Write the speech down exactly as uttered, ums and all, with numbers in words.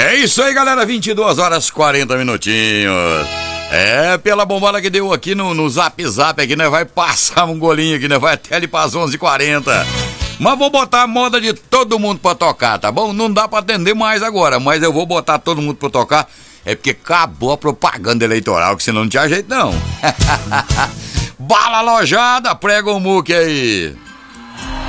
É isso aí, galera, vinte e duas horas quarenta minutinhos. É, pela bombada que deu aqui no, no Zap Zap aqui, né? Vai passar um golinho aqui, né? Vai até ali pras onze e quarenta. Mas vou botar a moda de todo mundo pra tocar, tá bom? Não dá pra atender mais agora, mas eu vou botar todo mundo pra tocar. É porque acabou a propaganda eleitoral, que senão não tinha jeito não. Bala Lojada, prega o muque aí.